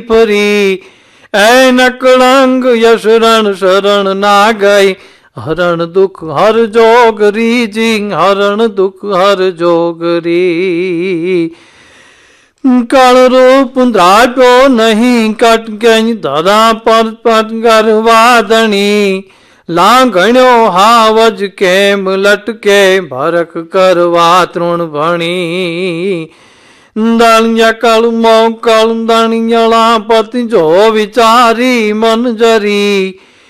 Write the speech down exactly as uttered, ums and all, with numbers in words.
परी ऐ नकलंग यशरण शरण ना गई हरण दुख हर जोगरी जी हरण दुख हर जोगरी काल रूप द्राटो नहीं कट गई धरा पर पट कर वादनी लांघण्यो हावज केम लटके भरक करवा तृण भणी दानिया कल मौ कल दानियाला पति जो विचारी मन जरी